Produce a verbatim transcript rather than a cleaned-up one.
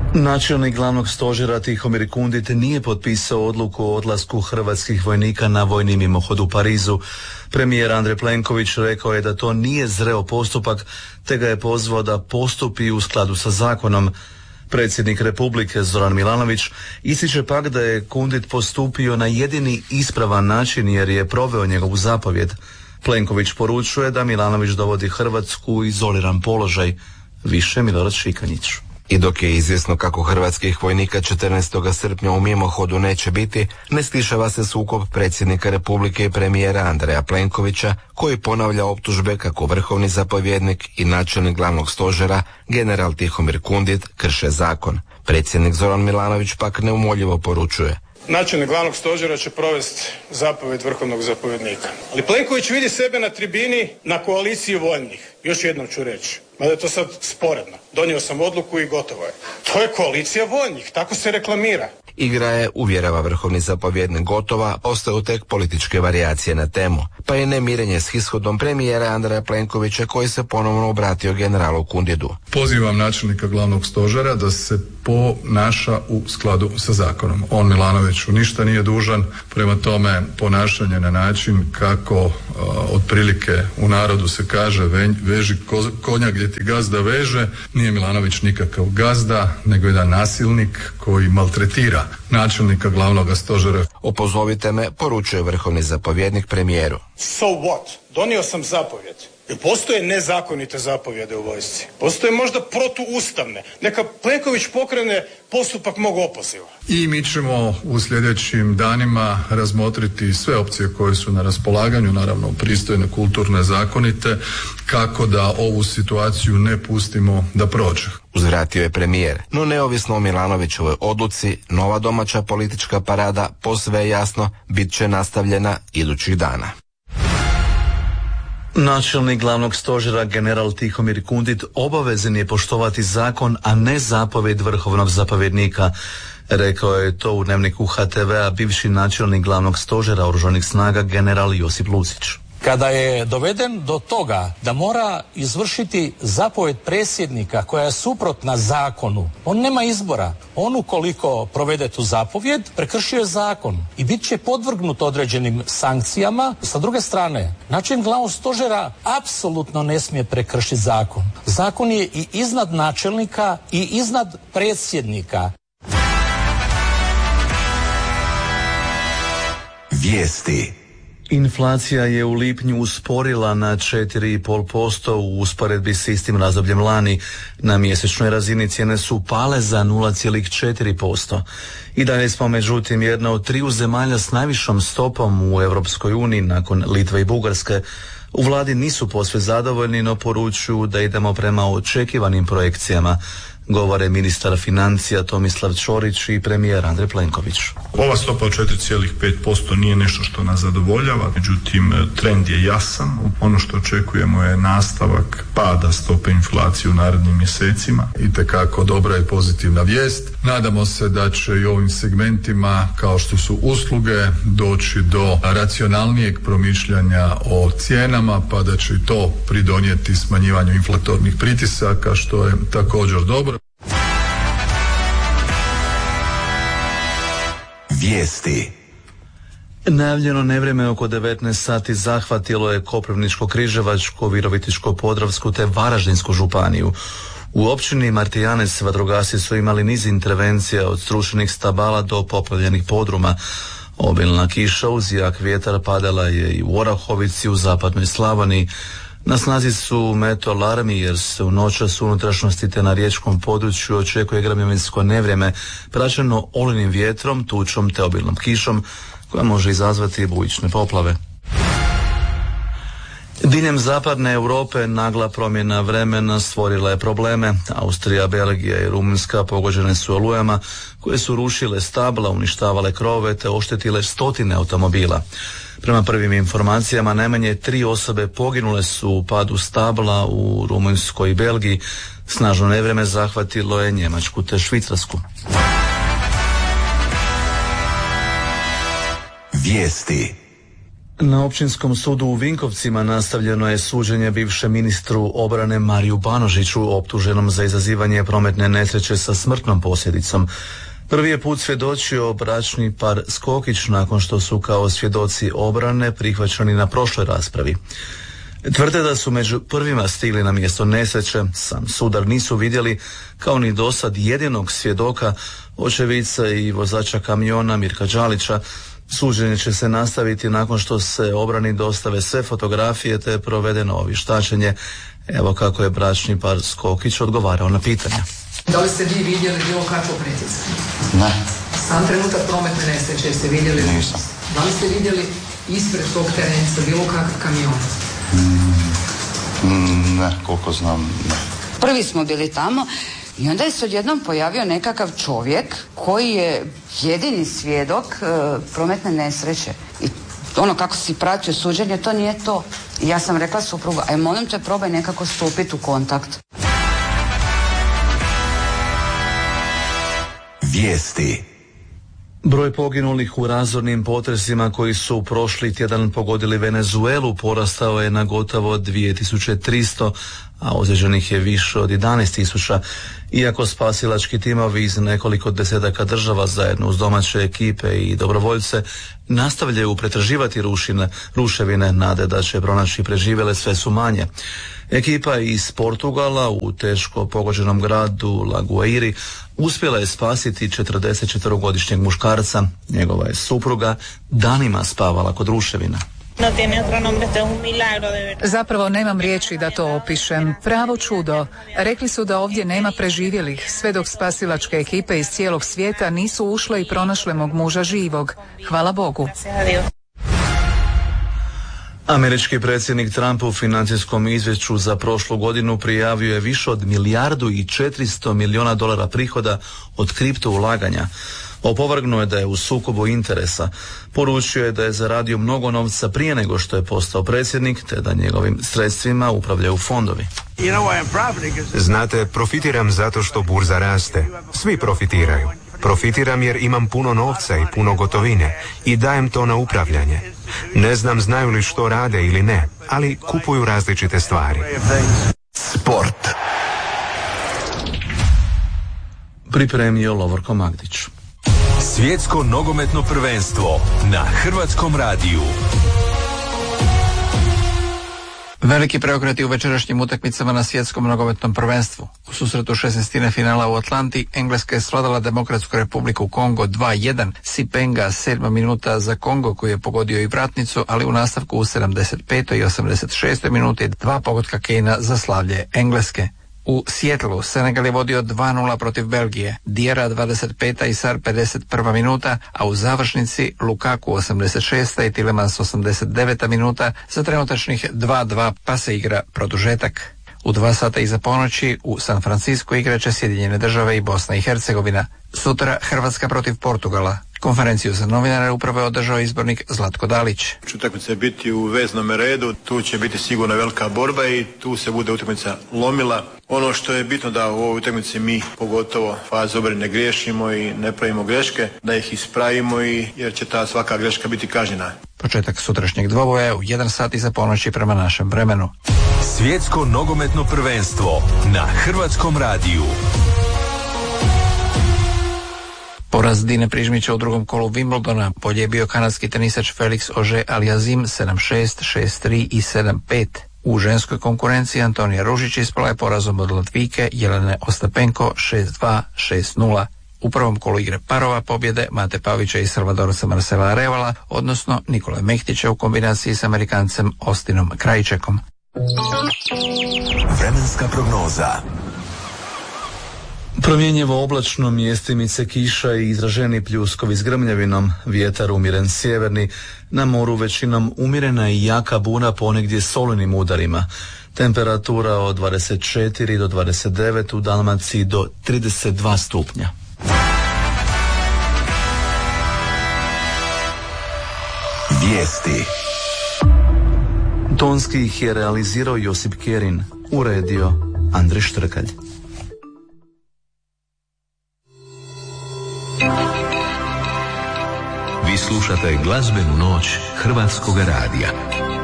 Načelnik glavnog stožera Tihomir Kundit nije potpisao odluku o odlasku hrvatskih vojnika na vojni mimohod u Parizu. Premijer Andrej Plenković rekao je da to nije zreo postupak, te ga je pozvao da postupi u skladu sa zakonom. Predsjednik Republike Zoran Milanović ističe pak da je Kundit postupio na jedini ispravan način jer je proveo njegovu zapovjed. Plenković poručuje da Milanović dovodi Hrvatsku u izoliran položaj. Više Milorad Šikanjić. I dok je izvjesno kako hrvatskih vojnika četrnaestog srpnja u mimohodu neće biti, ne stišava se sukob predsjednika Republike i premijera Andreja Plenkovića, koji ponavlja optužbe kako vrhovni zapovjednik i načelnik glavnog stožera, general Tihomir Kundit, krše zakon. Predsjednik Zoran Milanović pak neumoljivo poručuje: načelnik glavnog stožera će provesti zapovjed vrhovnog zapovjednika. Ali Plenković vidi sebe na tribini na koaliciji voljnih. Još jednom ću reći, mada je to sad sporedno. Donio sam odluku i gotovo je. To je koalicija voljnih, tako se reklamira. Igra je, uvjerava vrhovni zapovjednik, gotova, ostaju tek političke varijacije na temu, pa je nemirenje s ishodom premijera Andreja Plenkovića, koji se ponovno obratio generalu Kunditu. Pozivam načelnika glavnog stožera da se ponaša u skladu sa zakonom. On Milanoviću ništa nije dužan, prema tome ponašanje na način kako uh, otprilike u narodu se kaže ve, veži ko, konja gdje ti gazda veže, nije Milanović nikakav gazda, nego jedan nasilnik koji maltretira načelnika glavnog stožera. Opozovite me, poručuje vrhovni zapovjednik premijeru. So what? Donio sam zapovjed. Jer postoje nezakonite zapovjede u vojsci. Postoje možda protuustavne. Neka Plenković pokrene postupak mog opoziva. I mi ćemo u sljedećim danima razmotriti sve opcije koje su na raspolaganju, naravno pristojne, kulturne, zakonite, kako da ovu situaciju ne pustimo da prođe. Uzvratio je premijer, no neovisno o Milanovićevoj odluci, nova domaća politička parada posve jasno bit će nastavljena idućih dana. Načelnik glavnog stožera general Tihomir Kundit obavezan je poštovati zakon, a ne zapovjed vrhovnog zapovjednika. Rekao je to u Dnevniku H T V-a bivši načelnik glavnog stožera oružanih snaga general Josip Lucić. Kada je doveden do toga da mora izvršiti zapovjed predsjednika koja je suprotna zakonu, on nema izbora. On ukoliko provede tu zapovjed, prekršio je zakon i bit će podvrgnut određenim sankcijama. Sa druge strane, načelnik glavnog stožera apsolutno ne smije prekršiti zakon. Zakon je i iznad načelnika i iznad predsjednika. Vijesti. Inflacija je u lipnju usporila na četiri zarez pet posto u usporedbi s istim razdobljem lani. Na mjesečnoj razini cijene su pale za nula zarez četiri posto. I dalje smo međutim jedna od triju zemalja s najvišom stopom u Europskoj uniji nakon Litve i Bugarske. U vladi nisu posve zadovoljni, no poručuju da idemo prema očekivanim projekcijama. Govore ministar financija Tomislav Ćorić i premijer Andrej Plenković. Ova stopa od četiri zarez pet posto nije nešto što nas zadovoljava, međutim trend je jasan. Ono što očekujemo je nastavak pada stope inflacije u narednim mjesecima. Itekako dobra i pozitivna vijest. Nadamo se da će i ovim segmentima kao što su usluge doći do racionalnijeg promišljanja o cijenama, pa da će i to pridonijeti smanjivanju inflatornih pritisaka, što je također dobro. Vijesti. Najavljeno nevrijeme oko devetnaest sati zahvatilo je Koprivničko-križevačko, Virovitičko-podravsku te Varaždinsku županiju. U općini Martijanec vatrogasci su imali niz intervencija od srušenih stabala do poplavljenih podruma. Obilna kiša uz jak vjetar padala je i u Orahovici u zapadnoj Slavoniji. Na snazi su meto alarmi jer se u noćas u unutrašnjosti te na riječkom području očekuje gremljavinsko nevrijeme praćeno olujnim vjetrom, tučom te obilnom kišom koja može izazvati bujične poplave. Diljem zapadne Europe nagla promjena vremena stvorila je probleme. Austrija, Belgija i Rumunjska pogođene su olujama koje su rušile stabla, uništavale krovove te oštetile stotine automobila. Prema prvim informacijama najmanje tri osobe poginule su u padu stabla u Rumunjskoj i Belgiji. Snažno nevrijeme zahvatilo je Njemačku te Švicarsku. Vijesti. Na Općinskom sudu u Vinkovcima nastavljeno je suđenje bivšem ministru obrane Mariju Banožiću, optuženom za izazivanje prometne nesreće sa smrtnom posljedicom. Prvi je put svjedočio bračni par Skokić nakon što su kao svjedoci obrane prihvaćeni na prošloj raspravi. Tvrde da su među prvima stigli na mjesto nesreće, sam sudar nisu vidjeli, kao ni dosad jedinog svjedoka, očevica i vozača kamiona Mirka Đalića. Suđenje će se nastaviti nakon što se obrani dostave sve fotografije te provede novo vještačenje. Evo kako je bračni par Skokić odgovarao na pitanja. Da li ste vi vidjeli bilo kakvo priticanje? Ne. Sam trenutak prometne nesreće ste vidjeli? Nisam. Da li ste vidjeli ispred tog terenca bilo kakav kamion? Mm, ne, koliko znam, ne. Prvi smo bili tamo i onda je se odjednom pojavio nekakav čovjek koji je jedini svjedok e, prometne nesreće. I ono kako si pratio suđenje, to nije to. I ja sam rekla suprugu, aj molim te probaj nekako stupiti u kontakt. Vijesti. Broj poginulih u razornim potresima koji su prošli tjedan pogodili Venezuelu porastao je na gotovo dvije tisuće tristo, a ozlijeđenih je više od jedanaest tisuća. Iako spasilački timovi iz nekoliko desetaka država zajedno uz domaće ekipe i dobrovoljce nastavljaju pretraživati rušine, ruševine, nade da će pronaći preživjele sve su manje. Ekipa iz Portugala u teško pogođenom gradu La Guairi uspjela je spasiti četrdesetčetverogodišnjeg muškarca. Njegova je supruga danima spavala kod ruševina. Zapravo nemam riječi da to opišem. Pravo čudo. Rekli su da ovdje nema preživjelih, sve dok spasilačke ekipe iz cijelog svijeta nisu ušle i pronašle mog muža živog. Hvala Bogu. Američki predsjednik Trump u financijskom izvješću za prošlu godinu prijavio je više od milijardu i četiristo milijuna dolara prihoda od kripto ulaganja. Opovrgnuo je da je u sukobu interesa. Poručio je da je zaradio mnogo novca prije nego što je postao predsjednik, te da njegovim sredstvima upravljaju fondovi. Znate, profitiram zato što burza raste. Svi profitiraju. Profitiram jer imam puno novca i puno gotovine i dajem to na upravljanje. Ne znam znaju li što rade ili ne, ali kupuju različite stvari. Sport. Pripremio Lovorko Magdić. Svjetsko nogometno prvenstvo na Hrvatskom radiju. Veliki preokreti u večerašnjim utakmicama na svjetskom nogometnom prvenstvu. U susretu šesnaestine finala u Atlanti, Engleska je svladala Demokratsku republiku Kongo dva jedan. Sipenga, sedma minuta za Kongo koji je pogodio i vratnicu, ali u nastavku u sedamdeset petoj i osamdeset šestoj minuti dva pogotka Kejna za slavlje Engleske. U Sijetlu Senegal je vodio dva nula protiv Belgije, Diera dvadeset peta i Sar pedeset prva minuta, a u završnici Lukaku osamdeset šesta i Tielemans osamdeset deveta minuta za trenutačnih dva dva pa se igra produžetak. U dva sata iza ponoći u San Francisco igraće Sjedinjene države i Bosna i Hercegovina. Sutra Hrvatska protiv Portugala. Konferenciju za novinare upravo je održao izbornik Zlatko Dalić. Utakmica biti u veznom redu, tu će biti sigurno velika borba i tu se bude utakmica lomila. Ono što je bitno da u ovoj utakmici mi pogotovo fazu obrane ne griješimo i ne pravimo greške, da ih ispravimo i jer će ta svaka greška biti kažnjena. Početak sutrašnjeg dvoboja u jedan sat iza ponoći prema našem vremenu. Svjetsko nogometno prvenstvo na Hrvatskom radiju. Poraz Dine Prižmića u drugom kolu Wimbledona bolje je bio kanadski tenisač Felix Auger-Aliassime sedam šest, šest tri i sedam pet. U ženskoj konkurenciji Antonija Ružić ispala je porazom od Latvijke Jelene Ostapenko šest dva, šest nula. U prvom kolu igre parova pobjede Mate Pavića i Salvadorca Marcela Arevala, odnosno Nikole Mehtića u kombinaciji s Amerikancem Ostinom Krajčekom. Vremenska prognoza. Promjenjivo oblačno, mjestimice kiša i izraženi pljuskovi s grmljavinom, vjetar umjeren sjeverni, na moru većinom umjerena i jaka buna ponegdje s olujnim udarima. Temperatura od dvadeset četiri do dvadeset devet, u Dalmaciji do trideset dva stupnja. Vijesti. Tonski ih je realizirao Josip Kerin, uredio Andrej Štrkalj. slušate glazbenu noć Hrvatskog radija.